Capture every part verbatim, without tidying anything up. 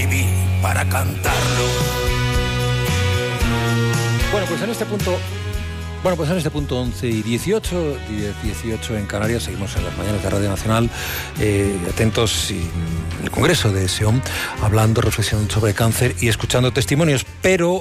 viví para cantarlo. Bueno, pues en este punto... Bueno, pues en este punto once y dieciocho, diez dieciocho en Canarias, seguimos en las mañanas de Radio Nacional, eh, atentos y, en el Congreso de S E O M, hablando, reflexionando sobre cáncer y escuchando testimonios, pero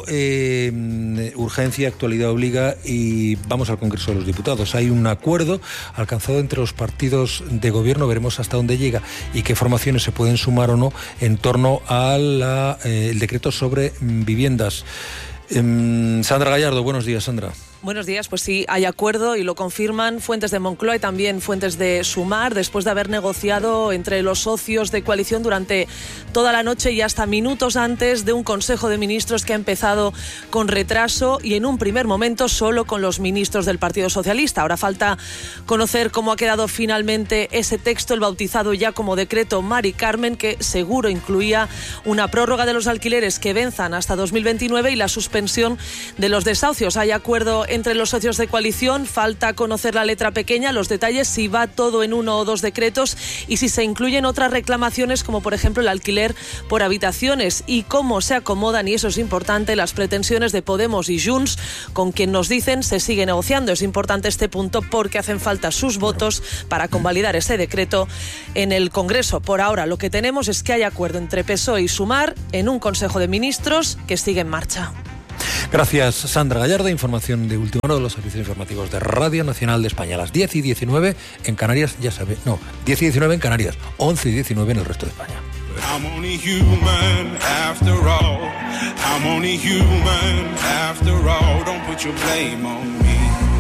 eh, urgencia, actualidad obliga y vamos al Congreso de los Diputados. Hay un acuerdo alcanzado entre los partidos de gobierno, veremos hasta dónde llega y qué formaciones se pueden sumar o no en torno al eh, decreto sobre viviendas. Eh, Sandra Gallardo, buenos días, Sandra. Buenos días, pues sí, hay acuerdo y lo confirman fuentes de Moncloa y también fuentes de Sumar, después de haber negociado entre los socios de coalición durante toda la noche y hasta minutos antes de un Consejo de Ministros que ha empezado con retraso y en un primer momento solo con los ministros del Partido Socialista. Ahora falta conocer cómo ha quedado finalmente ese texto, el bautizado ya como decreto Mari Carmen, que seguro incluía una prórroga de los alquileres que venzan hasta dos mil veintinueve y la suspensión de los desahucios. Hay acuerdo entre los socios de coalición, falta conocer la letra pequeña, los detalles, si va todo en uno o dos decretos y si se incluyen otras reclamaciones como por ejemplo el alquiler por habitaciones y cómo se acomodan, y eso es importante, las pretensiones de Podemos y Junts, con quien nos dicen se sigue negociando. Es importante este punto porque hacen falta sus votos para convalidar ese decreto en el Congreso. Por ahora lo que tenemos es que hay acuerdo entre P S O E y Sumar en un Consejo de Ministros que sigue en marcha. Gracias, Sandra Gallardo. Información de última hora de los servicios informativos de Radio Nacional de España. A las diez y diecinueve en Canarias, ya sabe, no, diez y diecinueve en Canarias, once y diecinueve en el resto de España. I'm only human after all. I'm only human after all. Don't put your blame on me.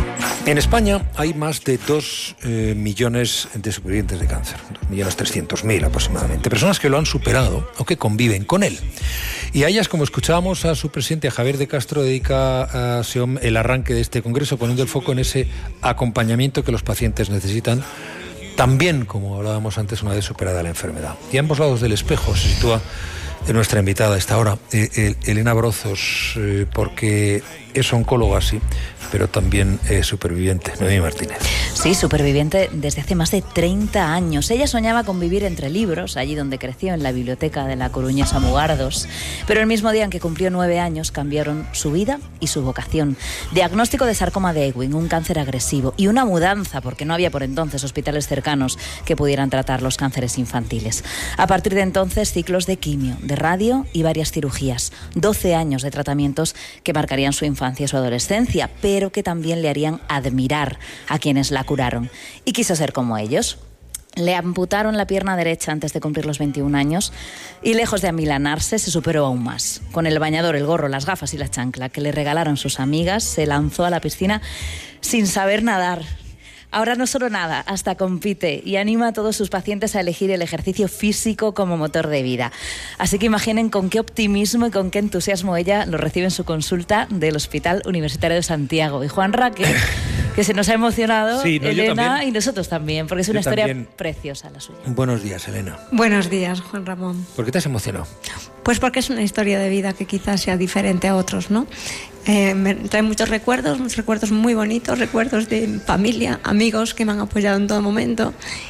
En España hay más de dos eh, millones de supervivientes de cáncer, dos millones trescientos mil aproximadamente, personas que lo han superado o que conviven con él. Y a ellas, como escuchábamos a su presidente, a Javier de Castro, dedica a S E O M el arranque de este congreso poniendo el foco en ese acompañamiento que los pacientes necesitan, también, como hablábamos antes, una vez superada la enfermedad. Y a ambos lados del espejo se sitúa nuestra invitada a esta hora, eh, Elena Brozos, eh, porque es oncóloga, sí, pero también es superviviente. Noemí Martínez. Sí, superviviente desde hace más de treinta años. Ella soñaba con vivir entre libros, allí donde creció, en la biblioteca de la coruñesa Mugardos. Pero el mismo día en que cumplió nueve años, cambiaron su vida y su vocación. Diagnóstico de sarcoma de Ewing, un cáncer agresivo, y una mudanza, porque no había por entonces hospitales cercanos que pudieran tratar los cánceres infantiles. A partir de entonces, ciclos de quimio, de radio y varias cirugías. doce años de tratamientos que marcarían su infancia y su adolescencia, pero que también le harían admirar a quienes la curaron. Y quiso ser como ellos. Le amputaron la pierna derecha antes de cumplir los veintiún años y, lejos de amilanarse, se superó aún más. Con el bañador, el gorro, las gafas y la chancla que le regalaron sus amigas, se lanzó a la piscina sin saber nadar. Ahora no solo nada, hasta compite y anima a todos sus pacientes a elegir el ejercicio físico como motor de vida. Así que imaginen con qué optimismo y con qué entusiasmo ella lo recibe en su consulta del Hospital Universitario de Santiago. Y Juan Raque, que se nos ha emocionado, sí, no, Elena y nosotros también, porque es una yo historia también. Preciosa la suya. Buenos días, Elena. Buenos días, Juan Ramón. ¿Por qué te has emocionado? Pues porque es una historia de vida que quizás sea diferente a otros, ¿no? Eh, me trae muchos recuerdos, muchos recuerdos muy bonitos, recuerdos de familia, amigos que me han apoyado en todo momento,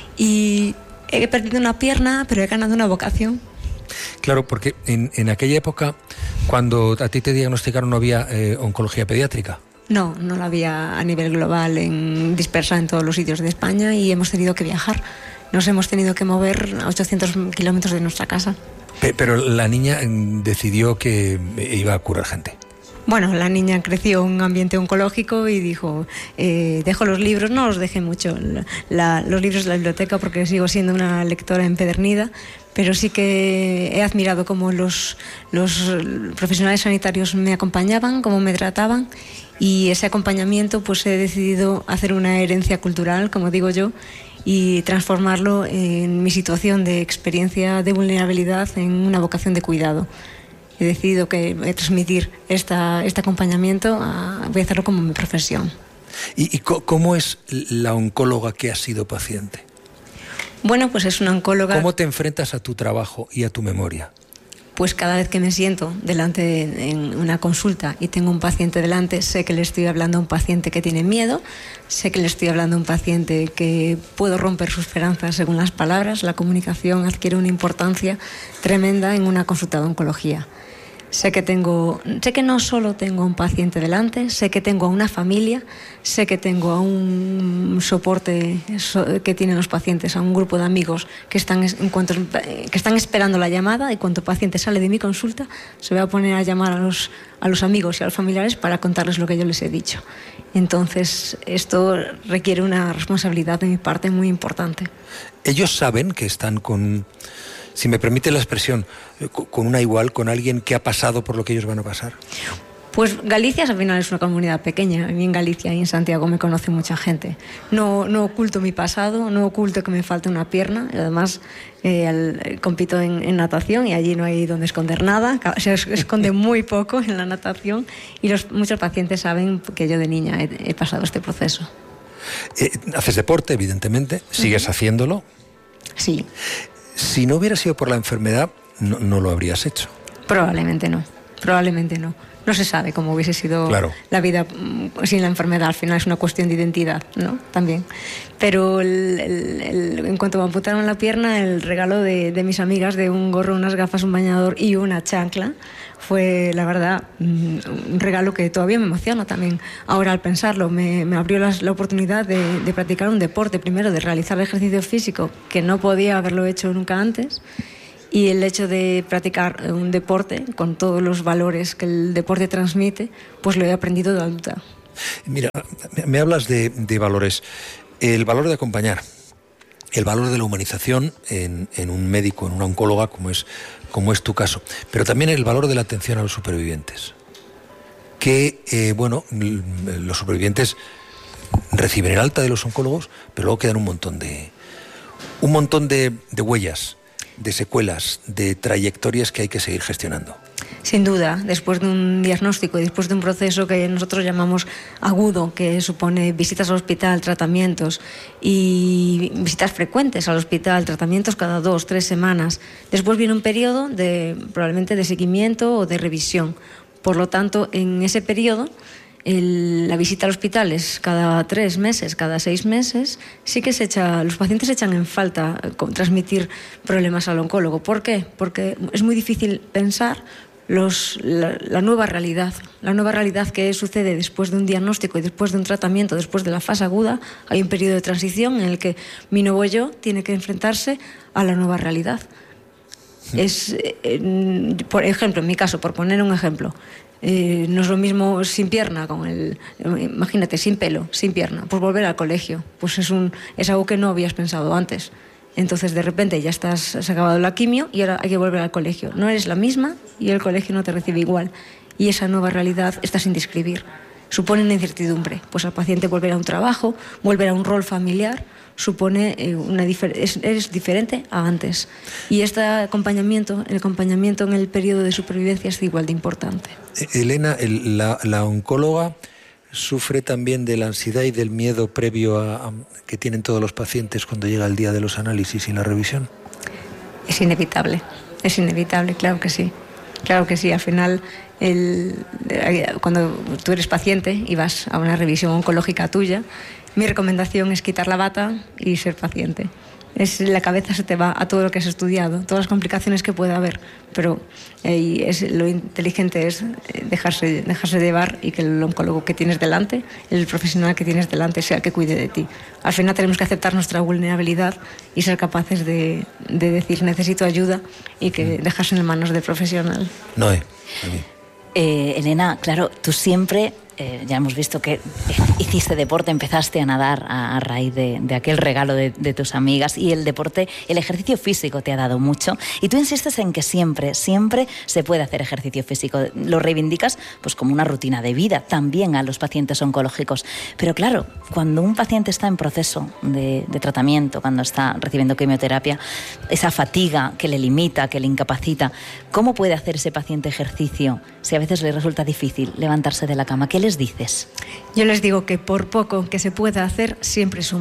y he perdido una pierna, pero he ganado una vocación. Claro, porque en, en aquella época, cuando a ti te diagnosticaron, no había eh, oncología pediátrica. No, no la había a nivel global, en, dispersa en todos los sitios de España, y hemos tenido que viajar. Nos hemos tenido que mover a ochocientos kilómetros de nuestra casa. Pero la niña decidió que iba a curar gente. Bueno, la niña creció en un ambiente oncológico y dijo, eh, dejo los libros, no los dejé mucho, la, los libros de la biblioteca, porque sigo siendo una lectora empedernida, pero sí que he admirado cómo los, los profesionales sanitarios me acompañaban, cómo me trataban, y ese acompañamiento pues he decidido hacer una herencia cultural, como digo yo, y transformarlo en mi situación de experiencia de vulnerabilidad en una vocación de cuidado. He decidido que voy a transmitir esta, este acompañamiento, a, voy a hacerlo como mi profesión. ¿Y, y cómo es la oncóloga que ha sido paciente? Bueno, pues es una oncóloga... ¿Cómo te enfrentas a tu trabajo y a tu memoria? pues cada vez que me siento delante de, en una consulta y tengo un paciente delante, sé que le estoy hablando a un paciente que tiene miedo, sé que le estoy hablando a un paciente que puedo romper sus esperanzas según las palabras. La comunicación adquiere una importancia tremenda en una consulta de oncología. Sé que tengo, sé que no solo tengo a un paciente delante, sé que tengo a una familia, sé que tengo a un soporte que tienen los pacientes, a un grupo de amigos que están, en cuanto, que están esperando la llamada, y cuando el paciente sale de mi consulta se va a poner a llamar a los, a los amigos y a los familiares para contarles lo que yo les he dicho. Entonces esto requiere una responsabilidad de mi parte muy importante. Ellos saben que están con... Si me permite la expresión, con una igual, con alguien que ha pasado por lo que ellos van a pasar. Pues Galicia al final es una comunidad pequeña. A mí en Galicia y en Santiago me conoce mucha gente. No, no oculto mi pasado, no oculto que me falta una pierna. Y además eh, al, compito en, en natación y allí no hay donde esconder nada. Se esconde muy poco en la natación, y los, muchos pacientes saben que yo de niña he, he pasado este proceso. Eh, haces deporte, evidentemente. ¿Sigues uh-huh. haciéndolo? Sí. Si no hubiera sido por la enfermedad, no, no lo habrías hecho. Probablemente no, probablemente no. No se sabe cómo hubiese sido claro. la vida sin la enfermedad. Al final es una cuestión de identidad, ¿no? También. Pero el, el, el, en cuanto me amputaron la pierna, el regalo de, de mis amigas de un gorro, unas gafas, un bañador y una chancla fue, la verdad, un regalo que todavía me emociona también. Ahora, al pensarlo, me, me abrió la, la oportunidad de, de practicar un deporte, primero de realizar ejercicio físico, que no podía haberlo hecho nunca antes, y el hecho de practicar un deporte con todos los valores que el deporte transmite, pues lo he aprendido de adulta. Mira, me hablas de, de valores. El valor de acompañar, el valor de la humanización en, en un médico, en una oncóloga, como es, como es tu caso, pero también el valor de la atención a los supervivientes. Que, eh, bueno, los supervivientes reciben el alta de los oncólogos, pero luego quedan un montón de, un montón de, de huellas, de secuelas, de trayectorias que hay que seguir gestionando. Sin duda, después de un diagnóstico y después de un proceso que nosotros llamamos agudo, que supone visitas al hospital, tratamientos y visitas frecuentes al hospital, tratamientos cada dos, tres semanas, después viene un periodo de, probablemente de seguimiento o de revisión. Por lo tanto, en ese periodo, El, la visita al hospital es cada tres meses, cada seis meses, sí que se echa, los pacientes echan en falta con, transmitir problemas al oncólogo. ¿Por qué? Porque es muy difícil pensar los, la, la nueva realidad, la nueva realidad que sucede después de un diagnóstico y después de un tratamiento, después de la fase aguda. Hay un periodo de transición en el que mi nuevo yo tiene que enfrentarse a la nueva realidad. Sí. Es, eh, por ejemplo, en mi caso, por poner un ejemplo, Eh, no es lo mismo sin pierna, con el, imagínate, sin pelo, sin pierna, pues volver al colegio, pues es, un, es algo que no habías pensado antes. Entonces de repente ya estás, has acabado la quimio y ahora hay que volver al colegio. No eres la misma y el colegio no te recibe igual, y esa nueva realidad está sin describir. Supone una incertidumbre, pues al paciente volver a un trabajo, volver a un rol familiar, supone eh, una difer- es, es diferente a antes. Y este acompañamiento, el acompañamiento en el periodo de supervivencia es igual de importante. Elena, el, la, la oncóloga sufre también de la ansiedad y del miedo previo a, a, que tienen todos los pacientes cuando llega el día de los análisis y la revisión. Es inevitable, es inevitable, claro que sí. Claro que sí, al final, el, cuando tú eres paciente y vas a una revisión oncológica tuya, mi recomendación es quitar la bata y ser paciente. Es, la cabeza se te va a todo lo que has estudiado, todas las complicaciones que pueda haber, pero eh, es, lo inteligente es dejarse, dejarse llevar, y que el oncólogo que tienes delante, el profesional que tienes delante, sea el que cuide de ti. Al final tenemos que aceptar nuestra vulnerabilidad y ser capaces de, de decir necesito ayuda, y que dejarse en manos del profesional. No, eh, a mí. Eh, Elena, claro, tú siempre, eh, ya hemos visto que hiciste deporte, empezaste a nadar a, a raíz de, de aquel regalo de, de tus amigas, y el deporte, el ejercicio físico te ha dado mucho, y tú insistes en que siempre, siempre se puede hacer ejercicio físico. Lo reivindicas pues como una rutina de vida también a los pacientes oncológicos. Pero claro, cuando un paciente está en proceso de, de tratamiento, cuando está recibiendo quimioterapia, esa fatiga que le limita, que le incapacita, ¿cómo puede hacer ese paciente ejercicio si a veces le resulta difícil levantarse de la cama? ¿Qué les dices? Yo les digo que por poco que se pueda hacer, siempre suma.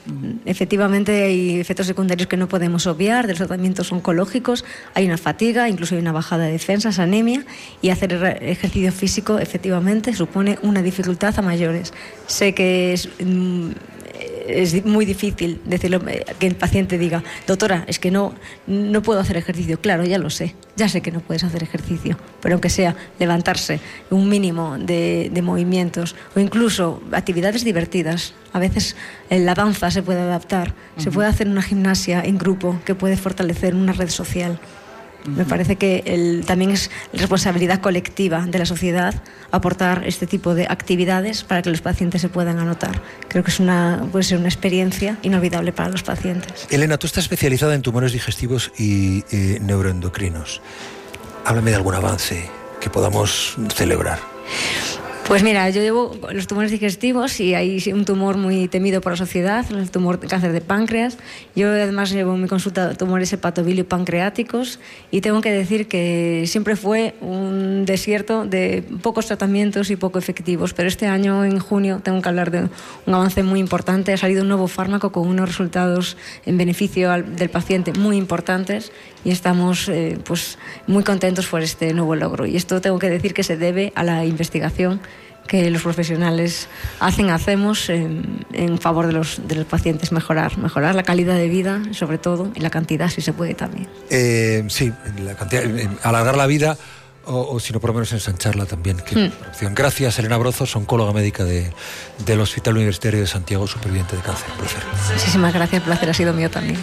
efectivamente hay efectos secundarios que no podemos obviar de los tratamientos oncológicos. Hay una fatiga, incluso hay una bajada de defensas, anemia, y hacer ejercicio físico efectivamente supone una dificultad a mayores. Sé que es... Mm, es muy difícil decirlo, que el paciente diga, doctora, es que no, no puedo hacer ejercicio. Claro, ya lo sé, ya sé que no puedes hacer ejercicio, pero aunque sea levantarse un mínimo de, de movimientos o incluso actividades divertidas. A veces la danza se puede adaptar, uh-huh. se puede hacer una gimnasia en grupo que puede fortalecer una red social. Me parece que el, también es responsabilidad colectiva de la sociedad aportar este tipo de actividades para que los pacientes se puedan anotar. Creo que es una, puede ser una experiencia inolvidable para los pacientes. Elena, tú estás especializada en tumores digestivos y eh, neuroendocrinos. Háblame de algún avance que podamos celebrar. Pues mira, yo llevo los tumores digestivos y hay un tumor muy temido por la sociedad, el tumor de cáncer de páncreas. Yo además llevo en mi consulta tumores hepatobilio pancreáticos y tengo que decir que siempre fue un desierto de pocos tratamientos y poco efectivos, pero este año, en junio, tengo que hablar de un avance muy importante. Ha salido un nuevo fármaco con unos resultados en beneficio al, del paciente muy importantes y estamos eh, pues, muy contentos por este nuevo logro. Y esto tengo que decir que se debe a la investigación que los profesionales hacen, hacemos en, en favor de los, de los pacientes, mejorar, mejorar la calidad de vida, sobre todo, y la cantidad, si se puede también. Eh, sí, la cantidad, alargar la vida o, o si no, por lo menos ensancharla también. Qué mm. opción. Gracias, Elena Brozos, oncóloga médica de, del Hospital Universitario de Santiago, superviviente de cáncer. Un placer. Muchísimas gracias, el placer ha sido mío también.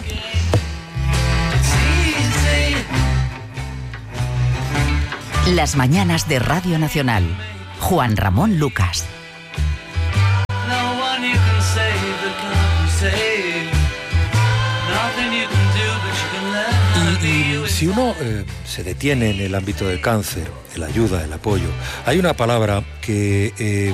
Las mañanas de Radio Nacional. Juan Ramón Lucas. Y, y si uno eh, se detiene en el ámbito del cáncer, la ayuda, el apoyo, hay una palabra que eh,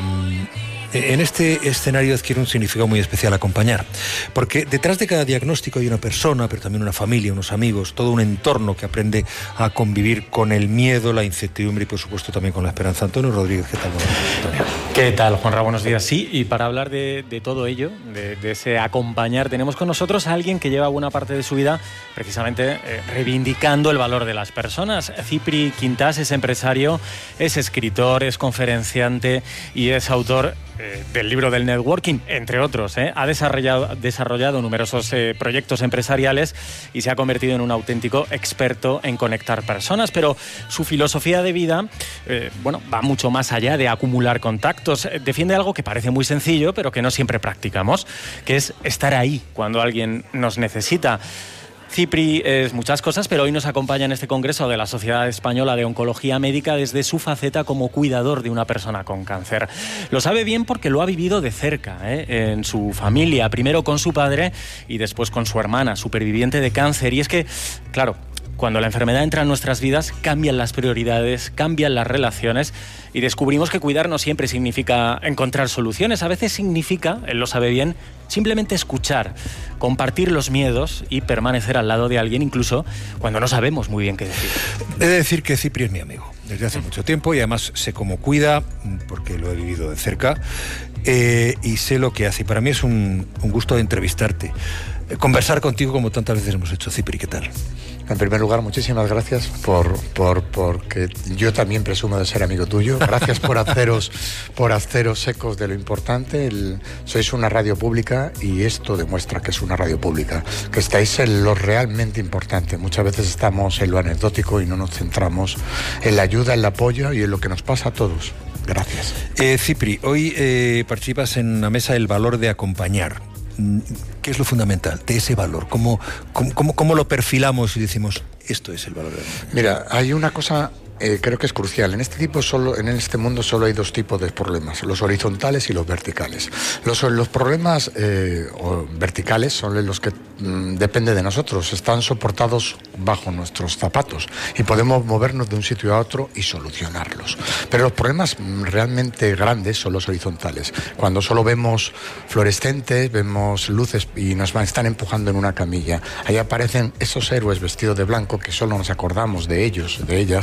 en este escenario adquiere un significado muy especial: acompañar. Porque detrás de cada diagnóstico hay una persona, pero también una familia, unos amigos, todo un entorno que aprende a convivir con el miedo, la incertidumbre y por supuesto también con la esperanza. Antonio Rodríguez, ¿qué tal? Antonio? ¿Qué tal, Juan Ramón? Buenos días. Sí, y para hablar de, de todo ello, de, de ese acompañar, tenemos con nosotros a alguien que lleva buena parte de su vida precisamente eh, reivindicando el valor de las personas. Cipri Quintás es empresario, es escritor, es conferenciante y es autor eh, del libro del networking, entre otros. ¿eh? Ha desarrollado, desarrollado numerosos eh, proyectos empresariales y se ha convertido en un auténtico experto en conectar personas, pero su filosofía de vida eh, bueno, va mucho más allá de acumular contactos. Defiende algo que parece muy sencillo, pero que no siempre practicamos, que es estar ahí cuando alguien nos necesita. Cipri es muchas cosas, pero hoy nos acompaña en este congreso de la Sociedad Española de Oncología Médica desde su faceta como cuidador de una persona con cáncer. Lo sabe bien porque lo ha vivido de cerca, ¿eh? en su familia, primero con su padre y después con su hermana, superviviente de cáncer. Y es que, claro, cuando la enfermedad entra en nuestras vidas, cambian las prioridades, cambian las relaciones y descubrimos que cuidar no siempre significa encontrar soluciones. A veces significa, él lo sabe bien, simplemente escuchar, compartir los miedos y permanecer al lado de alguien, incluso cuando no sabemos muy bien qué decir. He de decir que Cipri es mi amigo desde hace mucho tiempo y además sé cómo cuida, porque lo he vivido de cerca, eh, y sé lo que hace. Y para mí es un, un gusto entrevistarte, conversar contigo como tantas veces hemos hecho. Cipri, ¿qué tal? En primer lugar, muchísimas gracias por, por, porque yo también presumo de ser amigo tuyo. Gracias por haceros, por haceros ecos de lo importante. El, sois una radio pública y esto demuestra que es una radio pública, que estáis en lo realmente importante. Muchas veces estamos en lo anecdótico y no nos centramos en la ayuda, en el apoyo y en lo que nos pasa a todos. Gracias. Eh, Cipri, hoy eh, participas en una mesa del valor de acompañar. ¿Qué es lo fundamental de ese valor? ¿Cómo, cómo, cómo, cómo lo perfilamos y decimos, esto es el valor de acompañar? Mira, hay una cosa... Eh, creo que es crucial. En este tipo solo, en este mundo solo hay dos tipos de problemas, los horizontales y los verticales. Los, los problemas eh, verticales son los que mm, dependen de nosotros, están soportados bajo nuestros zapatos y podemos movernos de un sitio a otro y solucionarlos. Pero los problemas realmente grandes son los horizontales. Cuando solo vemos fluorescentes, vemos luces y nos están empujando en una camilla, ahí aparecen esos héroes vestidos de blanco que solo nos acordamos de ellos, de ellas,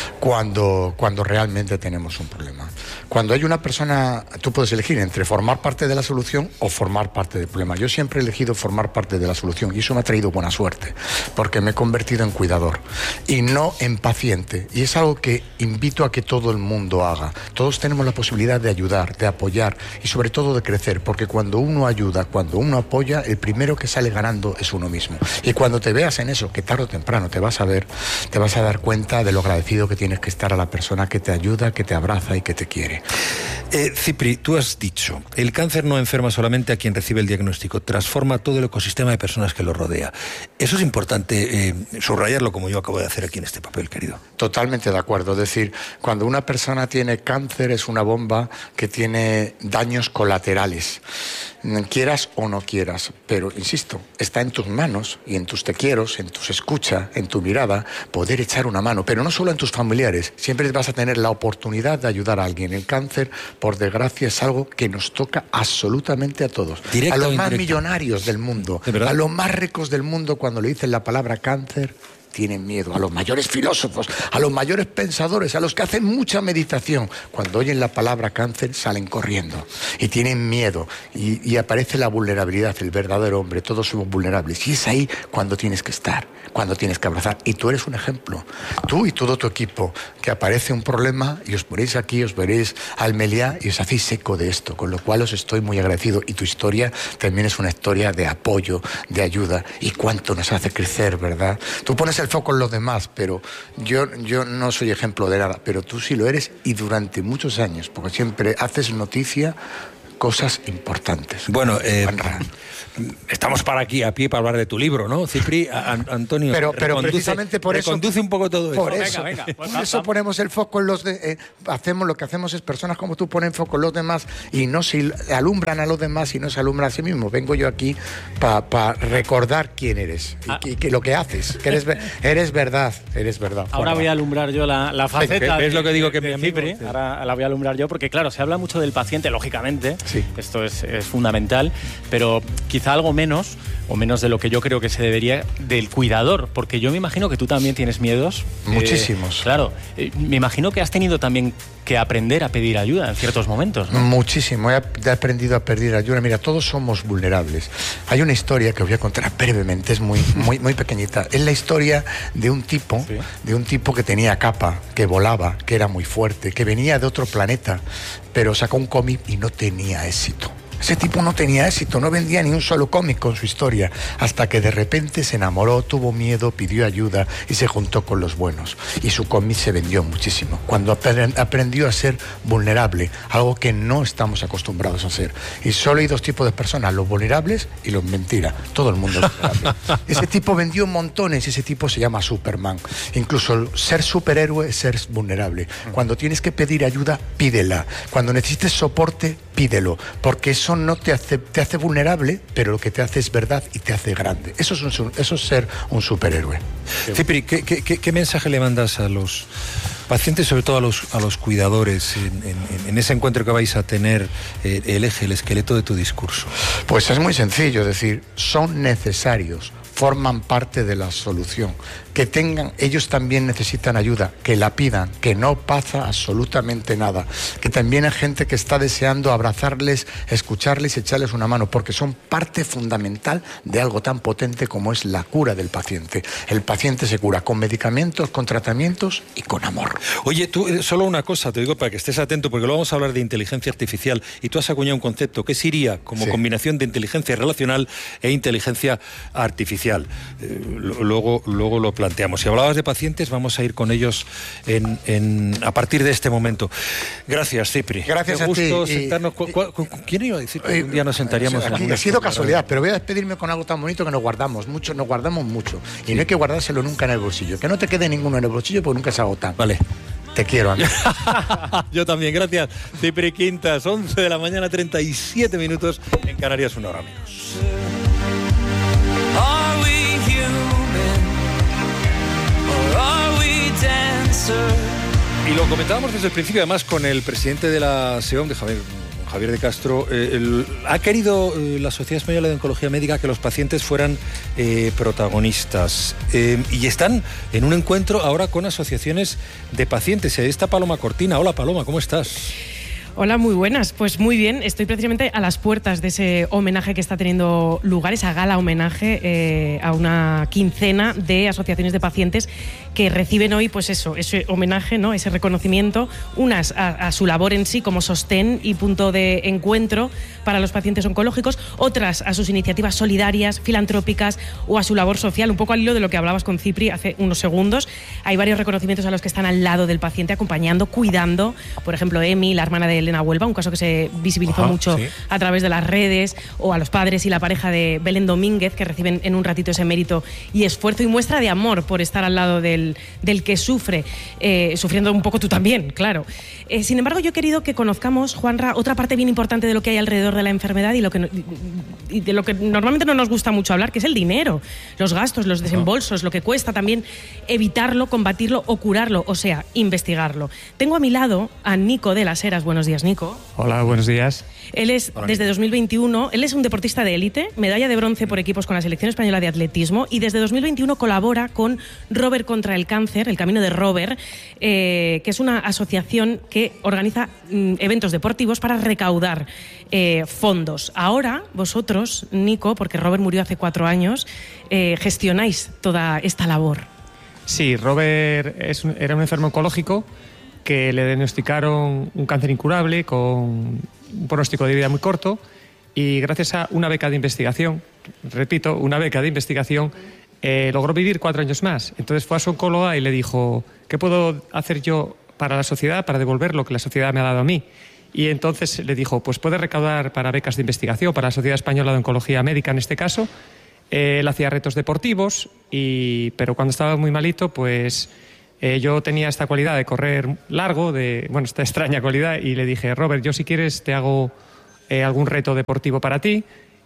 cuando, cuando realmente tenemos un problema. Cuando hay una persona, tú puedes elegir entre formar parte de la solución o formar parte del problema. Yo siempre he elegido formar parte de la solución y eso me ha traído buena suerte, porque me he convertido en cuidador y no en paciente. Y es algo que invito a que todo el mundo haga. Todos tenemos la posibilidad de ayudar, de apoyar y sobre todo de crecer, porque cuando uno ayuda, cuando uno apoya, el primero que sale ganando es uno mismo. Y cuando te veas en eso, que tarde o temprano te vas a ver, te vas a dar cuenta de lo agradecido que tienes que estar a la persona que te ayuda, que te abraza y que te quiere. Eh, Cipri, tú has dicho, el cáncer no enferma solamente a quien recibe el diagnóstico, transforma todo el ecosistema de personas que lo rodea. Eso es importante eh, subrayarlo, como yo acabo de hacer aquí en este papel, querido. Totalmente de acuerdo. Es decir, cuando una persona tiene cáncer es una bomba que tiene daños colaterales, quieras o no quieras. Pero, insisto, está en tus manos y en tus te quieros, en tus escuchas, en tu mirada, poder echar una mano. Pero no solo en tus familiares, siempre vas a tener la oportunidad de ayudar a alguien. El cáncer, por desgracia, es algo que nos toca absolutamente a todos. Directo a los o más indirecto. millonarios del mundo, a los más ricos del mundo, cuando le dicen la palabra cáncer, tienen miedo. A los mayores filósofos, a los mayores pensadores, a los que hacen mucha meditación, cuando oyen la palabra cáncer salen corriendo y tienen miedo y, y aparece la vulnerabilidad, el verdadero hombre. Todos somos vulnerables y es ahí cuando tienes que estar, cuando tienes que abrazar. Y tú eres un ejemplo, tú y todo tu equipo, que aparece un problema y os ponéis aquí, os veréis al Meliá y os hacéis eco de esto, con lo cual os estoy muy agradecido. Y tu historia también es una historia de apoyo, de ayuda, y cuánto nos hace crecer, ¿verdad? Tú pones el foco en los demás, pero yo, yo no soy ejemplo de nada, pero tú sí lo eres, y durante muchos años, porque siempre haces noticia, cosas importantes. Bueno, eh, estamos para aquí a pie para hablar de tu libro, ¿no, Cipri? A, Antonio, pero, pero precisamente por eso reconduce un poco todo por eso. eso, venga, venga, pues por eso ponemos el foco en los de, eh, hacemos lo que hacemos es personas como tú ponen foco en los demás y no se alumbran a los demás y no se alumbran a sí mismos. Vengo yo aquí para pa recordar quién eres y, ah. y que lo que haces, que eres, eres verdad, eres verdad. Ahora voy a alumbrar yo la, la faceta. Es lo que digo que de, mi Cipri. Sí. Ahora la voy a alumbrar yo porque claro, se habla mucho del paciente, lógicamente. Sí. Esto es, es fundamental, pero quizá algo menos, o menos de lo que yo creo que se debería, del cuidador, porque yo me imagino que tú también tienes miedos. Muchísimos. Eh, claro, eh, me imagino que has tenido también que aprender a pedir ayuda en ciertos momentos, ¿no? Muchísimo, he aprendido a pedir ayuda. Mira, todos somos vulnerables. Hay una historia que os voy a contar brevemente, es muy, muy, muy pequeñita. Es la historia de un tipo, ¿sí? de un tipo que tenía capa, que volaba, que era muy fuerte, que venía de otro planeta, pero sacó un cómic y no tenía éxito. Ese tipo no tenía éxito, no vendía ni un solo cómic con su historia, hasta que de repente se enamoró, tuvo miedo, pidió ayuda y se juntó con los buenos. Y su cómic se vendió muchísimo, cuando aprendió a ser vulnerable, algo que no estamos acostumbrados a hacer. Y solo hay dos tipos de personas, los vulnerables y los mentiras. Todo el mundo es vulnerable. Ese tipo vendió montones y ese tipo se llama Superman. Incluso ser superhéroe es ser vulnerable. Cuando tienes que pedir ayuda, pídela. Cuando necesites soporte, pídelo, porque eso no te hace, te hace vulnerable, pero lo que te hace es verdad y te hace grande. Eso es, un, eso es ser un superhéroe. Cipri, ¿qué, qué, qué mensaje le mandas a los pacientes, sobre todo a los, a los cuidadores, en, en, en ese encuentro que vais a tener, eh, el eje, el esqueleto de tu discurso? Pues es muy sencillo, es decir, son necesarios, forman parte de la solución. Que tengan, ellos también necesitan ayuda, que la pidan, que no pasa absolutamente nada, que también hay gente que está deseando abrazarles, escucharles y echarles una mano, porque son parte fundamental de algo tan potente como es la cura del paciente. El paciente se cura con medicamentos, con tratamientos y con amor. Oye, tú, solo una cosa, te digo para que estés atento, porque luego vamos a hablar de inteligencia artificial y tú has acuñado un concepto que es I R I A, como sí. combinación de inteligencia relacional e inteligencia artificial. Eh, luego, luego lo planteamos. Si hablabas de pacientes, vamos a ir con ellos en, en, a partir de este momento. Gracias, Cipri. Gracias Qué a gusto ti. sentarnos. Y, ¿Cu, cu, ¿Quién iba a decir que un día nos sentaríamos? Aquí en ha sido casualidad, pero voy a despedirme con algo tan bonito que nos guardamos mucho, nos guardamos mucho. Y sí. no hay que guardárselo nunca en el bolsillo. Que no te quede ninguno en el bolsillo porque nunca se agotan. Vale. Te quiero, amigo. Yo también, gracias. Cipri Quintas, once de la mañana, treinta y siete minutos en Canarias, una hora, amigos. Y lo comentábamos desde el principio, además, con el presidente de la SEOM, de Javier, Javier de Castro, eh, el, ¿ha querido eh, la Sociedad Española de Oncología Médica que los pacientes fueran eh, protagonistas? Eh, y están en un encuentro ahora con asociaciones de pacientes. Ahí está Paloma Cortina. Hola Paloma, ¿cómo estás? Hola, muy buenas. Pues muy bien, estoy precisamente a las puertas de ese homenaje que está teniendo lugar, esa gala homenaje eh, a una quincena de asociaciones de pacientes que reciben hoy, pues eso, ese homenaje, ¿no? Ese reconocimiento, unas a, a su labor en sí como sostén y punto de encuentro para los pacientes oncológicos, otras a sus iniciativas solidarias, filantrópicas o a su labor social, un poco al hilo de lo que hablabas con Cipri hace unos segundos. Hay varios reconocimientos a los que están al lado del paciente, acompañando, cuidando, por ejemplo, Emi, la hermana de Elena Huelva, un caso que se visibilizó Ajá, mucho sí. a través de las redes, o a los padres y la pareja de Belén Domínguez, que reciben en un ratito ese mérito y esfuerzo y muestra de amor por estar al lado del, del que sufre, eh, sufriendo un poco tú también, claro. Eh, sin embargo, yo he querido que conozcamos, Juanra, otra parte bien importante de lo que hay alrededor de la enfermedad y, lo que, y de lo que normalmente no nos gusta mucho hablar, que es el dinero, los gastos, los desembolsos, lo que cuesta también evitarlo, combatirlo o curarlo, o sea, investigarlo. Tengo a mi lado a Nico de las Heras. Buenos días, Nico. Hola, buenos días. Él es, Hola, desde dos mil veintiuno, él es un deportista de élite, medalla de bronce por equipos con la Selección Española de Atletismo, y desde dos mil veintiuno colabora con Robert contra el Cáncer, el Camino de Robert, eh, que es una asociación que organiza mm, eventos deportivos para recaudar eh, fondos. Ahora, vosotros, Nico, porque Robert murió hace cuatro años, eh, gestionáis toda esta labor. Sí, Robert es un, era un enfermo oncológico que le diagnosticaron un cáncer incurable con un pronóstico de vida muy corto, y gracias a una beca de investigación, repito, una beca de investigación, eh, logró vivir cuatro años más. Entonces fue a su oncóloga y le dijo, ¿qué puedo hacer yo para la sociedad, para devolver lo que la sociedad me ha dado a mí? Y entonces le dijo, pues puedes recaudar para becas de investigación, para la Sociedad Española de Oncología Médica en este caso. Eh, él hacía retos deportivos, y, pero cuando estaba muy malito, pues... Eh, yo tenía esta cualidad de correr largo, de, bueno, esta extraña cualidad, y le dije, Robert, yo si quieres te hago eh, algún reto deportivo para ti,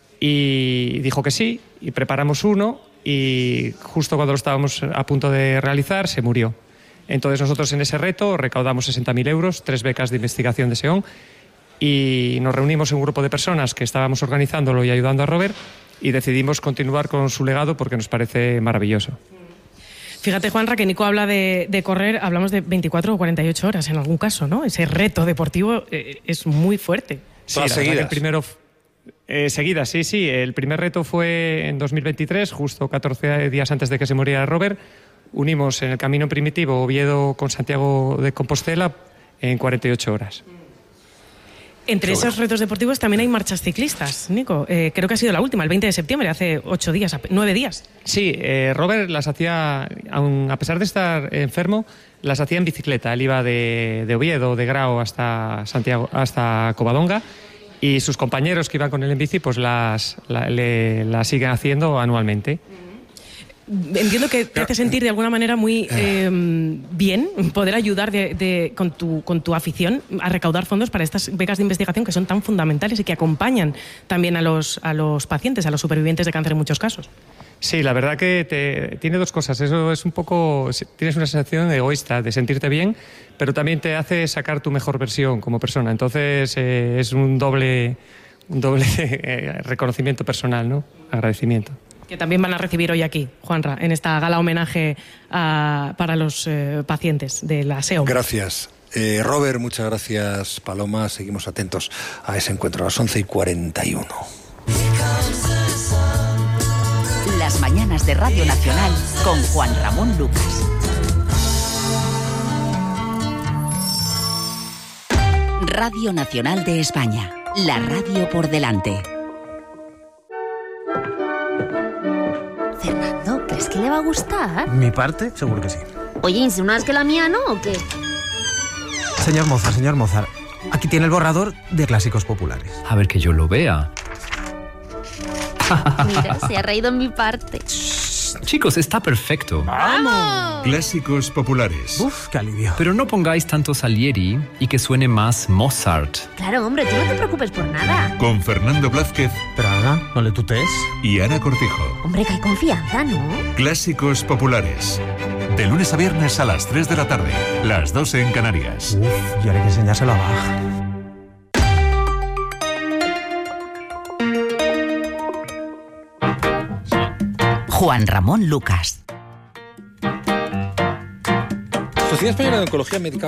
y dijo que sí, y preparamos uno, y justo cuando lo estábamos a punto de realizar, se murió. Entonces nosotros en ese reto recaudamos sesenta mil euros, tres becas de investigación de SEON, y nos reunimos en un grupo de personas que estábamos organizándolo y ayudando a Robert, y decidimos continuar con su legado porque nos parece maravilloso. Fíjate, Juanra, que Nico habla de, de correr, hablamos de veinticuatro o cuarenta y ocho horas en algún caso, ¿no? Ese reto deportivo eh, es muy fuerte. Sí, la verdad que el primero, eh, seguidas, sí, sí. El primer reto fue en dos mil veintitrés, justo catorce días antes de que se muriera Robert. Unimos en el camino primitivo Oviedo con Santiago de Compostela en cuarenta y ocho horas. Entre esos retos deportivos también hay marchas ciclistas, Nico. Eh, creo que ha sido la última, el veinte de septiembre, hace ocho días, nueve días. Sí, eh, Robert las hacía, aun a pesar de estar enfermo, las hacía en bicicleta. Él iba de, de Oviedo, de Grao hasta Santiago, hasta Covadonga, y sus compañeros que iban con él en bici, pues las, la, le, las siguen haciendo anualmente. Entiendo que te hace sentir de alguna manera muy eh, bien poder ayudar de, de, con, tu, con tu afición a recaudar fondos para estas becas de investigación que son tan fundamentales y que acompañan también a los, a los pacientes, a los supervivientes de cáncer en muchos casos. Sí, la verdad que te, tiene dos cosas. Eso es un poco... Tienes una sensación egoísta de sentirte bien, pero también te hace sacar tu mejor versión como persona. Entonces eh, es un doble, un doble eh, reconocimiento personal, ¿no? Agradecimiento. Que también van a recibir hoy aquí, Juanra, en esta gala homenaje a, para los eh, pacientes de la SEOM. Gracias. Eh, Robert, muchas gracias, Paloma. Seguimos atentos a ese encuentro a las once y cuarenta y uno. Las mañanas de Radio Nacional con Juan Ramón Lucas. Radio Nacional de España, la radio por delante. Fernando, ¿crees que le va a gustar? ¿Mi parte? Seguro que sí. Oye, ¿insinúas que la mía no o qué? Señor Mozart, señor Mozart, aquí tiene el borrador de Clásicos Populares. A ver que yo lo vea. Mira, se ha reído en mi parte. Shh, chicos, está perfecto. ¡Vamos! Clásicos Populares. Uf, qué alivio. Pero no pongáis tanto Salieri y que suene más Mozart. Claro, hombre, tú no te preocupes por nada. Con Fernando Blázquez. Pero Ana, no le tutees. Y Ana Cortijo. Hombre, que hay confianza, ¿no? Clásicos Populares. De lunes a viernes a las tres de la tarde. Las doce en Canarias. Uf, y ahora hay que enseñárselo a Bach. Juan Ramón Lucas. Sociedad Española de Oncología Médica.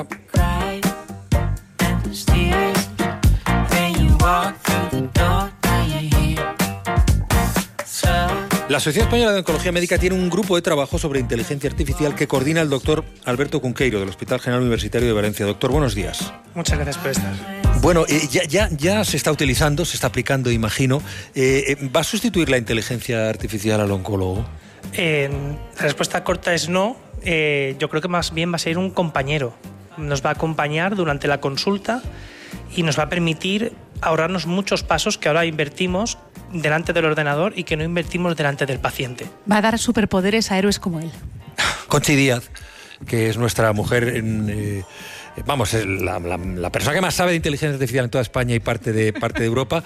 La Sociedad Española de Oncología Médica tiene un grupo de trabajo sobre inteligencia artificial que coordina el doctor Alberto Cunqueiro, del Hospital General Universitario de Valencia. Doctor, buenos días. Muchas gracias por estar. Bueno, eh, ya, ya, ya se está utilizando, se está aplicando, imagino. Eh, ¿Va a sustituir la inteligencia artificial al oncólogo? Eh, la respuesta corta es no. Eh, yo creo que más bien va a ser un compañero. Nos va a acompañar durante la consulta y nos va a permitir ahorrarnos muchos pasos que ahora invertimos delante del ordenador y que no invertimos delante del paciente. Va a dar superpoderes a héroes como él. Conchi Díaz, que es nuestra mujer en... Eh, Vamos, es la, la, la persona que más sabe de inteligencia artificial en toda España y parte de, parte de Europa,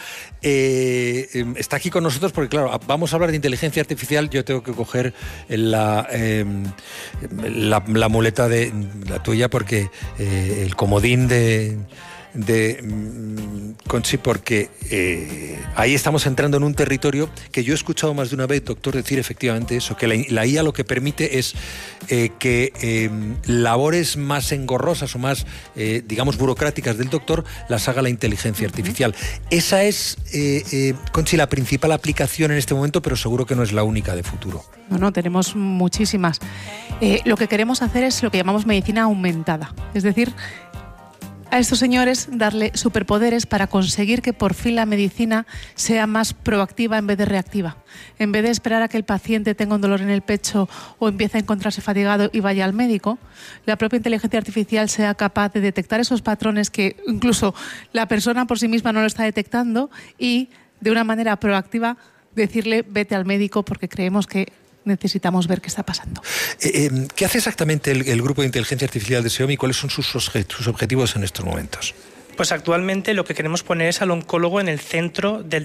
eh, está aquí con nosotros porque, claro, vamos a hablar de inteligencia artificial. Yo tengo que coger la, eh, la, la muleta de la tuya porque eh, el comodín de... de um, Conchi, porque eh, ahí estamos entrando en un territorio que yo he escuchado más de una vez, doctor, decir efectivamente eso, que la, la I A lo que permite es eh, que eh, labores más engorrosas o más, eh, digamos, burocráticas del doctor las haga la inteligencia artificial. Esa es, eh, eh, Conchi, la principal aplicación en este momento, pero seguro que no es la única de futuro. No, no, tenemos muchísimas. Eh, lo que queremos hacer es lo que llamamos medicina aumentada, es decir, a estos señores darle superpoderes para conseguir que por fin la medicina sea más proactiva en vez de reactiva. En vez de esperar a que el paciente tenga un dolor en el pecho o empiece a encontrarse fatigado y vaya al médico, la propia inteligencia artificial sea capaz de detectar esos patrones que incluso la persona por sí misma no lo está detectando y de una manera proactiva decirle vete al médico porque creemos que necesitamos ver qué está pasando. Eh, eh, ¿Qué hace exactamente el, el grupo de inteligencia artificial de SEOMI y cuáles son sus, sus objetivos en estos momentos? Pues actualmente lo que queremos poner es al oncólogo en el centro del